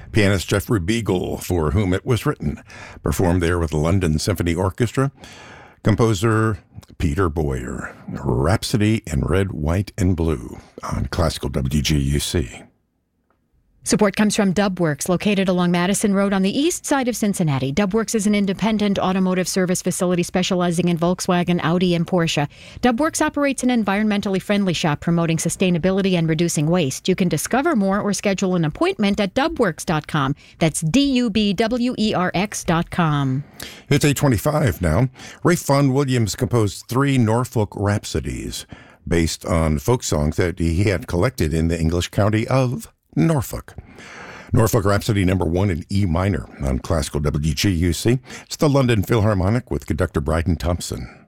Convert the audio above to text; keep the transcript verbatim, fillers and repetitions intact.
Pianist Jeffrey Beagle, for whom it was written, performed there with the London Symphony Orchestra. Composer Peter Boyer, Rhapsody in Red, White, and Blue on Classical W G U C. Support comes from Dubworks, located along Madison Road on the east side of Cincinnati. Dubworks is an independent automotive service facility specializing in Volkswagen, Audi, and Porsche. Dubworks operates an environmentally friendly shop promoting sustainability and reducing waste. You can discover more or schedule an appointment at dubworks dot com. That's D U B W E R X dot com. It's eight twenty-five now. Ralph Vaughan Williams composed three Norfolk Rhapsodies based on folk songs that he had collected in the English county of Norfolk. Norfolk Rhapsody number one in E minor on Classical W G U C. It's the London Philharmonic with conductor Bryden Thompson.